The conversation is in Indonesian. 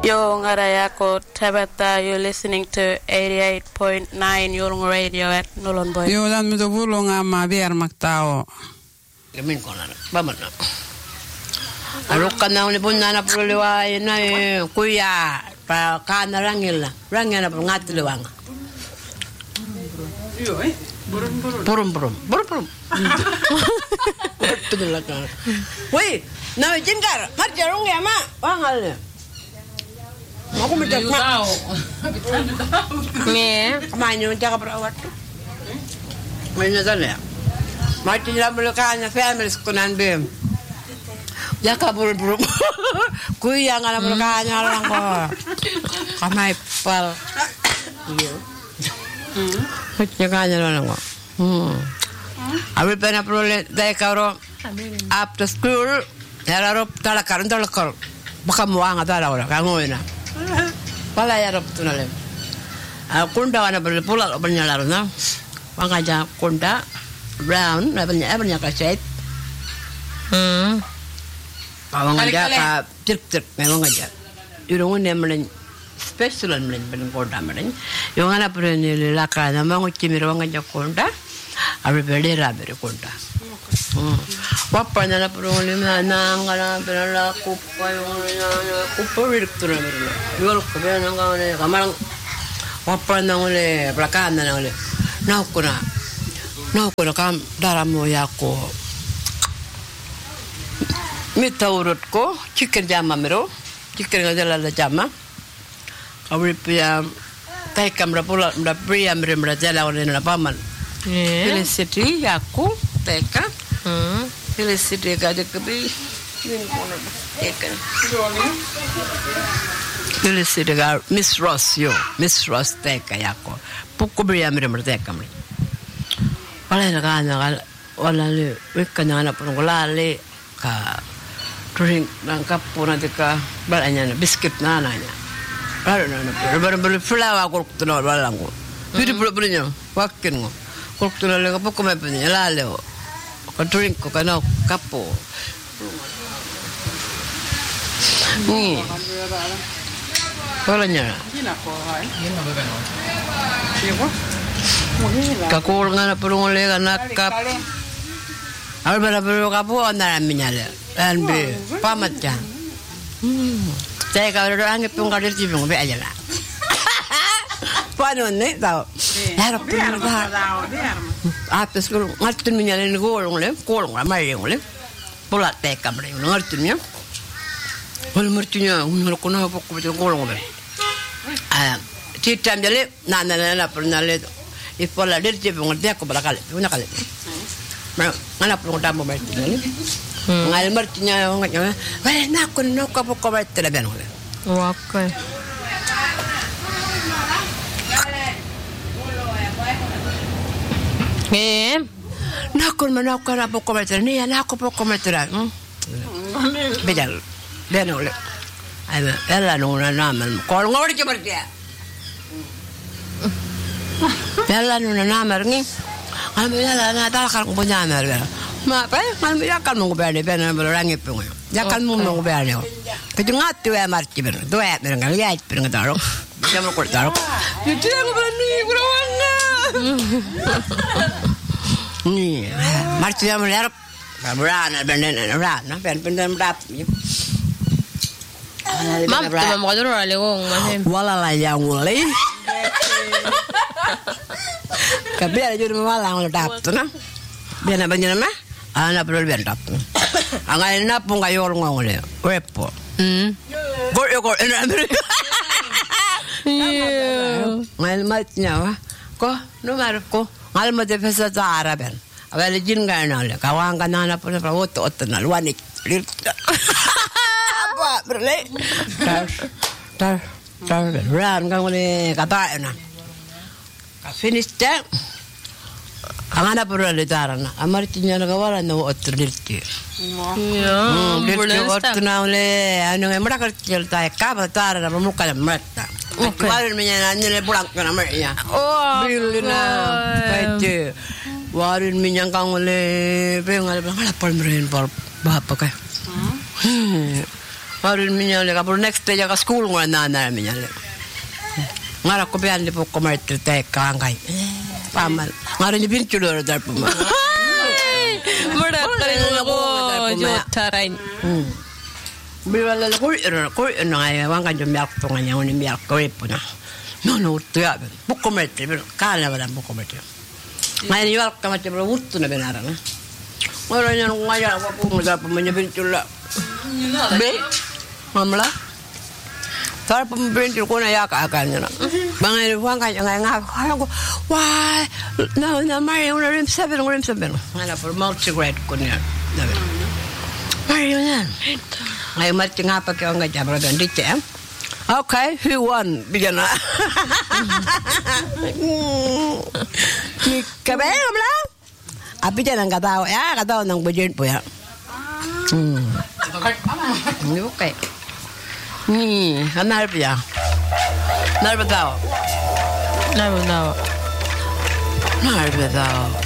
Yo ngaraya ko Tabata, you're listening to 88.9 Yulung Radio at Nolon Boy. Yo dan mi to bulong ama biar maktao. Gamin ko na. Baman na. Alok ka na ulipon na napuliway na kuya pa kana rangil na. Rangil na ngatliwang. Yo Burum. Tudulak na. Woi, na jingkar. Marjarong ya ma. Wangal. Aku minta tahu. Nge. Kemarin yung jaga perawat tu. Mana sana? Mati dalam belakangnya family sekunan bem. Jaga buru-buru. Kuya ngala belakangnya orang ko. Kamai pal. Iya. Jaga orang ko. Abi pernah perlu daya karo. After school, harap talakar. Baka muang atau orang kamu ina. Pala ya rob tunale. Kunda wana berpulak bernyala na. Wangaja kunda brown na bernya kaset. Wangaja ka tirk memang aja. Yung ne melen special melen kunda melen. Yung ana prenele laka na mangu chimiro wangaja kunda. Abe berde rabere kunda. Wapa na prole na ngala berala kupa yung kupa direktur na berala. Yol ko ba nang ngale kamarang wapa na ngale belakang na ngale. Nau kuna kam daramo yako. Mita urut ko chicken jama mero. Chicken ngajala la jama. Kawri pia tai kamera pula mda pria mre jala ole na paman. Felicity yako teka. Felicity gade kebi. Felicity ga Miss Ross teka yako. Puko bria mre teka mre. Wala na kana wala le wekana na pungolale ka drink ng kapo na tika balanya na biscuit na nanya. Baru flour ko tuno wala ko. Pili pula niya wakin ko. Ko tuno le ko ko me penya lale. Ko drink ko kana kapo. Ni. Wala niya. Kakul nga na pulong ulit kap. Al pero kapo na minyale. Anbe pamat ya. Saya kalau orang itu nggak ada cipung be aja lah. Panon nih tahu. Harap pun apa sekarang ngerti minyale ni kolong lah mari ngoleh. Pola teka mari ngerti nya. Kalau mertunya ngomong kena apa kau betul kolong be. Citam jale nana pernah le. Ipola dia cipung dia aku berakal, punya kali. Mana pun tamu mertu ni. Ngal mertunya ngomong, wah nak apa kau mertu le ben ngoleh. Okay. Nakon manakon apa komentar ni ya nak apa komentar bejal benole ada ela nuna nama kalau ngori cepat dia ela nuna nama ni kami ela na tak akan punya nama ma apa kami akan mengubahnya benar berorang itu ya kan mengubahnya kejengat tu ya marci benar tu ya benar lihat benar taruh bisa mau taruh itu yang berani berawang ni marci yang melihat berana berana berap Mam tu mau kau orang lewong macam. Wala lah yang mulai. Tapi ada juga malang lo tap tu na. Biar nak banyak nama. Anak perlu biar tap tu. Angai na pun kayu orang ngau le. Repo. Gor enak beri. Ngal matnya wah. Ko nomor ko. Ngal mat pesa cara ben. Awal jin gana le. Kawang kanana pun perlu otot na luanik. Berle, tar, ran kang le kata na. Finish tak. Angana perlu le tarana. Amar tinya na kawala na otter dirti. Ya, dirti otter na le anu emra kerjel ta ka batar na muka merta. Warin minya na le pulang kana mernya. Oh, bilina. Paite. Warin minya kang le pengal pengal pal merin pal bapa ka. Baru minyalle kapur next day ka school ngora nana minyalle. Ngara ko pian di pokok martir te kangai. Pamal. Ngara ni pinchulo dar puma. Murda kali ko jotarain. Biwala ko ngai wanga jo miak tonga nya oni miak ko ipuna. No tuya. Pokok martir kala wala pokok martir. Ngai ni wal kamate bro uttu na benara na. Ngara nya ngaya ko dar puma nya pinchulo. Be mamla tar pembintu ko na yaka kanya na bangai wang kanya nga ko why no mari una rim 7 ngala for mouth cigarette ko niya mari una ay mati nga pa ko nga jabra dan dite okay who won bigana ni kabe mamla abi jangan katawa ya katawa nang budget po ya okay. Narvia. Narvia.